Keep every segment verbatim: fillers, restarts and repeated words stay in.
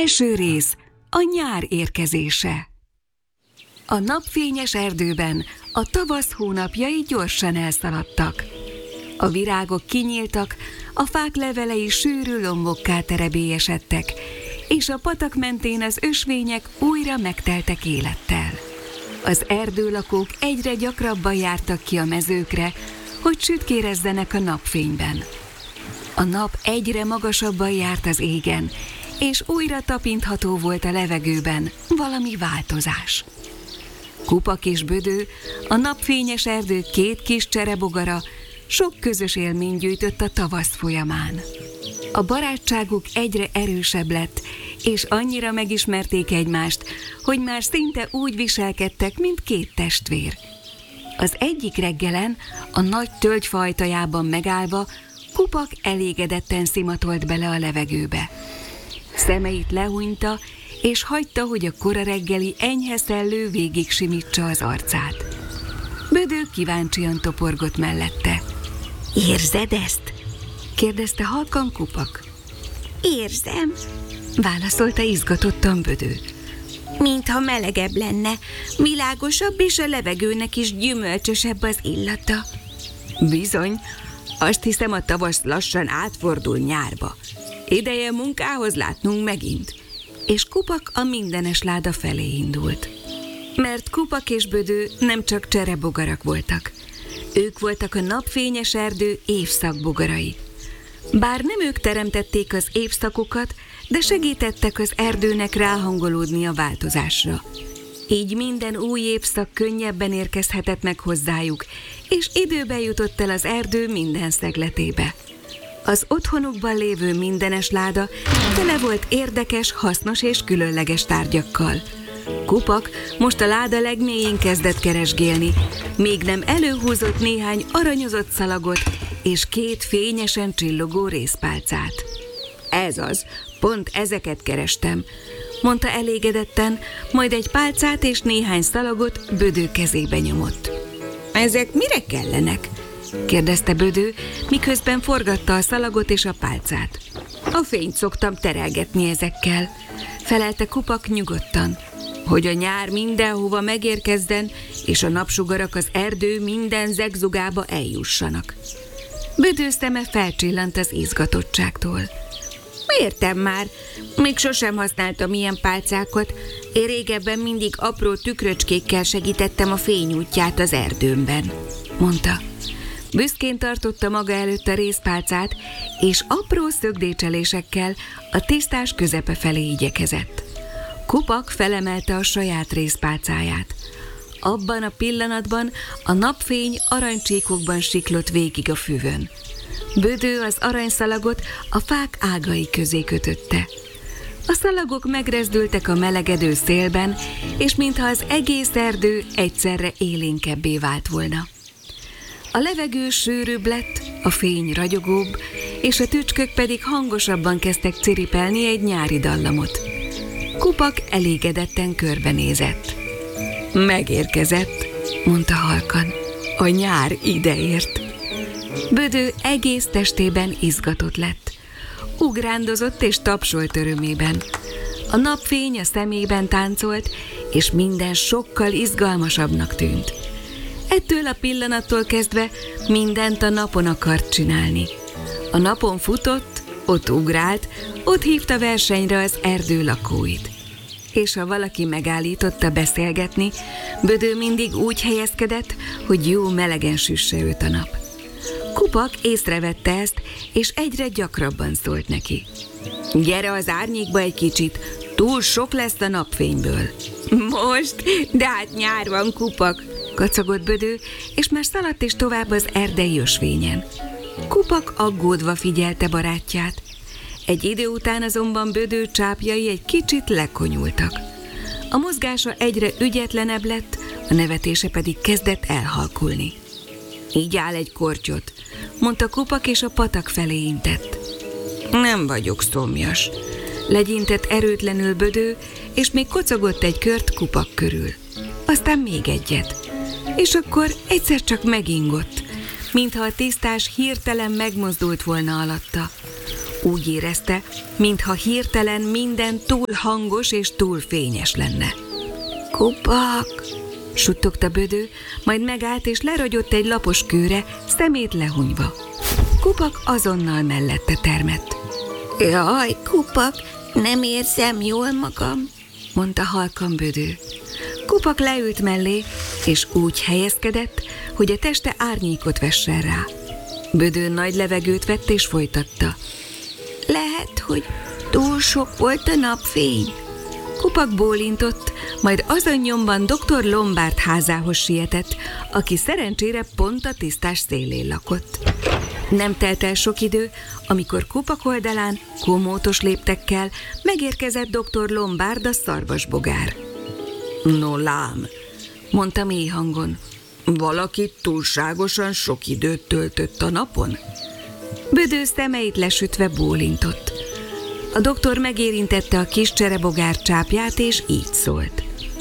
Első rész, a nyár érkezése. A napfényes erdőben a tavasz hónapjai gyorsan elszaladtak. A virágok kinyíltak, a fák levelei sűrű lombokká terebélyesedtek, és a patak mentén az ösvények újra megteltek élettel. Az erdőlakók egyre gyakrabban jártak ki a mezőkre, hogy sütkérezzenek a napfényben. A nap egyre magasabban járt az égen, és újra tapintható volt a levegőben valami változás. Kupak és Bödö, a napfényes erdő két kis cserebogara sok közös élményt gyűjtött a tavasz folyamán. A barátságuk egyre erősebb lett, és annyira megismerték egymást, hogy már szinte úgy viselkedtek, mint két testvér. Az egyik reggelen, a nagy tölgyfa ajtajában megállva, Kupak elégedetten szimatolt bele a levegőbe. Szemeit lehúnyta, és hagyta, hogy a kora reggeli enyhe szellő végig simítsa az arcát. Bödö kíváncsian toporgott mellette. Érzed ezt? Kérdezte halkan Kupak. Érzem, válaszolta izgatottan Bödö. Mintha melegebb lenne, világosabb, és a levegőnek is gyümölcsösebb az illata. Bizony, azt hiszem, a tavasz lassan átfordul nyárba. Ideje munkához látnunk megint. És Kupak a mindenes láda felé indult. Mert Kupak és Bödö nem csak cserebogarak voltak. Ők voltak a napfényes erdő évszakbogarai. Bár nem ők teremtették az évszakokat, de segítettek az erdőnek ráhangolódni a változásra. Így minden új évszak könnyebben érkezhetett meg hozzájuk, és időben jutott el az erdő minden szegletébe. Az otthonukban lévő mindenes láda tele volt érdekes, hasznos és különleges tárgyakkal. Kupak most a láda legmélyén kezdett keresgélni, még nem előhúzott néhány aranyozott szalagot és két fényesen csillogó rézpálcát. Ez az, pont ezeket kerestem, mondta elégedetten, majd egy pálcát és néhány szalagot Bödö kezébe nyomott. Ezek mire kellenek? kérdezte Bödö, miközben forgatta a szalagot és a pálcát. A fényt szoktam terelgetni ezekkel, felelte Kupak nyugodtan. Hogy a nyár mindenhova megérkezzen, és a napsugarak az erdő minden zegzugába eljussanak. Bödö szeme felcsillant az izgatottságtól. Értem már, még sosem használtam ilyen pálcákat. Én régebben mindig apró tükröcskékkel segítettem a fény útját az erdőmben, mondta. Büszkén tartotta maga előtt a rézpálcát, és apró szögdécselésekkel a tisztás közepe felé igyekezett. Kupak felemelte a saját rézpálcáját. Abban a pillanatban a napfény aranycsíkokban siklott végig a füvön. Bödö az aranyszalagot a fák ágai közé kötötte. A szalagok megrezdültek a melegedő szélben, és mintha az egész erdő egyszerre élénkebbé vált volna. A levegő sűrűbb lett, a fény ragyogóbb, és a tücskök pedig hangosabban kezdtek ciripelni egy nyári dallamot. Kupak elégedetten körbenézett. Megérkezett, mondta halkan. A nyár ideért. Bödö egész testében izgatott lett. Ugrándozott és tapsolt örömében. A napfény a szemében táncolt, és minden sokkal izgalmasabbnak tűnt. Ettől a pillanattól kezdve mindent a napon akart csinálni. A napon futott, ott ugrált, ott hívta versenyre az erdő lakóit. És ha valaki megállította beszélgetni, Bödö mindig úgy helyezkedett, hogy jó melegen süsse őt a nap. Kupak észrevette ezt, és egyre gyakrabban szólt neki. Gyere az árnyékba egy kicsit, túl sok lesz a napfényből. Most? De hát nyár van, Kupak, kacagott Bödö, és már szaladt is tovább az erdei ösvényen. Kupak aggódva figyelte barátját. Egy idő után azonban Bödö csápjai egy kicsit lekonyultak. A mozgása egyre ügyetlenebb lett, a nevetése pedig kezdett elhalkulni. Így áll egy kortyot, mondta Kupak, és a patak felé intett. Nem vagyok szomjas, legyintett erőtlenül Bödö, és még kocogott egy kört Kupak körül. Aztán még egyet. És akkor egyszer csak megingott, mintha a tisztás hirtelen megmozdult volna alatta. Úgy érezte, mintha hirtelen minden túl hangos és túl fényes lenne. Kupak! Suttogta Bödő, majd megállt és leragyott egy lapos kőre, szemét lehunyva. Kupak azonnal mellette termett. Jaj, Kupak, nem érzem jól magam, mondta halkan Bödő. Kupak leült mellé, és úgy helyezkedett, hogy a teste árnyékot vessen rá. Bödő nagy levegőt vett és folytatta. Lehet, hogy túl sok volt a napfény. Kupak bólintott, majd azon nyomban doktor Lombard házához sietett, aki szerencsére pont a tisztás szélén lakott. Nem telt el sok idő, amikor Kupak oldalán, komótos léptekkel megérkezett doktor Lombard, a szarvasbogár. No lám, mondta mély hangon, valaki túlságosan sok időt töltött a napon? Bödő szemeit lesütve bólintott. A doktor megérintette a kis cserebogár csápját, és így szólt.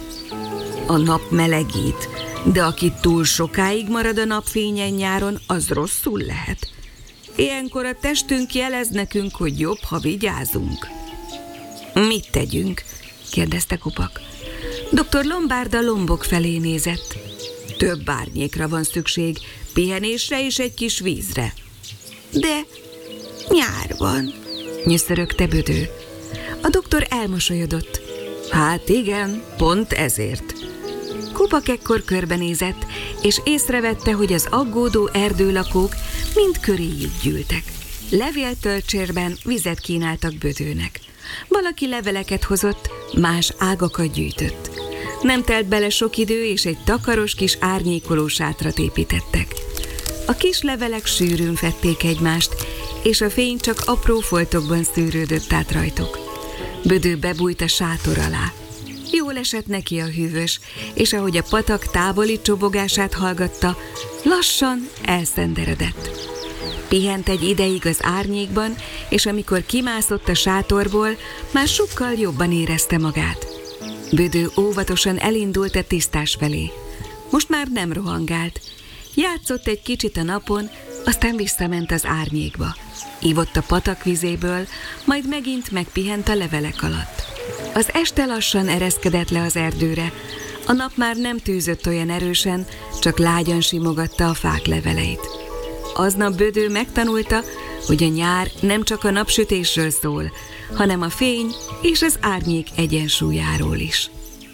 A nap melegít, de aki túl sokáig marad a napfényen nyáron, az rosszul lehet. Ilyenkor a testünk jelez nekünk, hogy jobb, ha vigyázunk. Mit tegyünk? kérdezte Kupak. doktor Lombard a lombok felé nézett. Több árnyékra van szükség, pihenésre és egy kis vízre. De nyár van, nyöszörögte Bödő. A doktor elmosolyodott. Hát igen, pont ezért. Kupak ekkor körbenézett, és észrevette, hogy az aggódó erdőlakók mind köréjük gyűltek. Levéltölcsérben vizet kínáltak Bödőnek. Valaki leveleket hozott, más ágakat gyűjtött. Nem telt bele sok idő, és egy takaros kis árnyékoló sátrat építettek. A kis levelek sűrűn fedték egymást, és a fény csak apró foltokban szűrődött át rajtuk. Bödő bebújt a sátor alá. Jól esett neki a hűvös, és ahogy a patak távoli csobogását hallgatta, lassan elszenderedett. Pihent egy ideig az árnyékban, és amikor kimászott a sátorból, már sokkal jobban érezte magát. Bödő óvatosan elindult a tisztás felé. Most már nem rohangált. Játszott egy kicsit a napon, aztán visszament az árnyékba. Ivott a patak vizéből, majd megint megpihent a levelek alatt. Az este lassan ereszkedett le az erdőre. A nap már nem tűzött olyan erősen, csak lágyan simogatta a fák leveleit. Aznap Bödő megtanulta, hogy a nyár nem csak a napsütésről szól, hanem a fény és az árnyék egyensúlyáról is.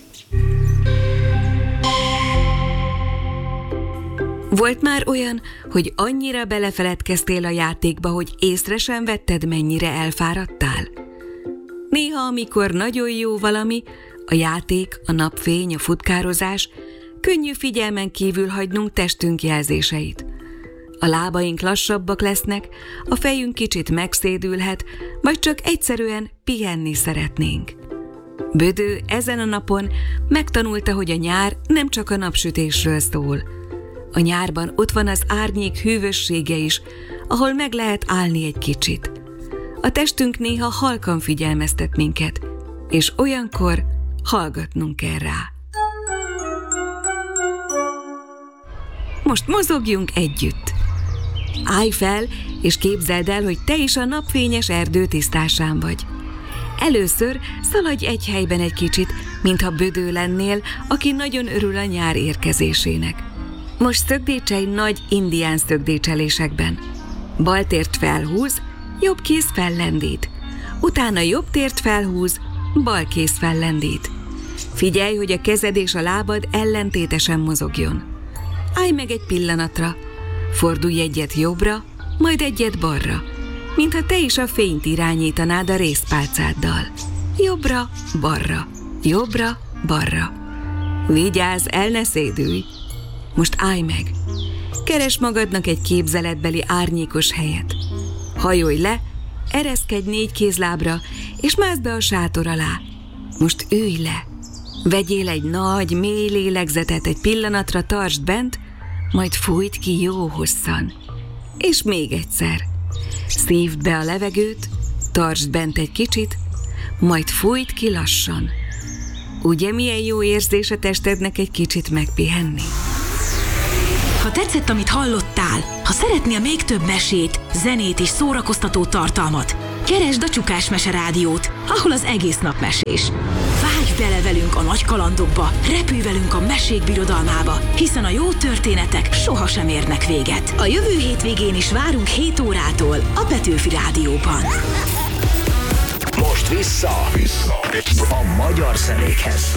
Volt már olyan, hogy annyira belefeledkeztél a játékba, hogy észre sem vetted, mennyire elfáradtál? Néha, amikor nagyon jó valami, a játék, a napfény, a futkározás, könnyű figyelmen kívül hagynunk testünk jelzéseit. A lábaink lassabbak lesznek, a fejünk kicsit megszédülhet, vagy csak egyszerűen pihenni szeretnénk. Bödő ezen a napon megtanulta, hogy a nyár nem csak a napsütésről szól. A nyárban ott van az árnyék hűvössége is, ahol meg lehet állni egy kicsit. A testünk néha halkan figyelmeztet minket, és olyankor hallgatnunk kell rá. Most mozogjunk együtt. Állj fel, és képzeld el, hogy te is a napfényes erdő tisztásán vagy. Először szaladj egy helyben egy kicsit, mintha Bödő lennél, aki nagyon örül a nyár érkezésének. Most szögdécselj nagy indián szögdécselésekben. Bal tért felhúz, jobb kéz fellendít. Utána jobb tért felhúz, bal kéz fellendít. Figyelj, hogy a kezed és a lábad ellentétesen mozogjon. Állj meg egy pillanatra, fordulj egyet jobbra, majd egyet balra, mintha te is a fényt irányítanád a rézpálcáddal. Jobbra, balra, jobbra, balra. Vigyázz, el ne szédülj! Most állj meg! Keresd magadnak egy képzeletbeli árnyékos helyet. Hajolj le, ereszkedj négy kézlábra, és mászd be a sátor alá. Most ülj le! Vegyél egy nagy, mély lélegzetet, egy pillanatra tartsd bent, majd fújt ki jó hosszan. És még egyszer. Szívd be a levegőt, tartsd bent egy kicsit, majd fújt ki lassan. Ugye milyen jó érzés a testednek egy kicsit megpihenni? Ha tetszett, amit hallottál, ha szeretnél még több mesét, zenét és szórakoztató tartalmat, Keresd a Csukás Mese Rádiót, ahol az egész nap mesés. Vágj bele velünk a nagy kalandokba, repülj velünk a mesék birodalmába, hiszen a jó történetek sohasem érnek véget. A jövő hétvégén is várunk hét órától a Petőfi Rádióban. Most vissza, vissza a magyar zenékhez.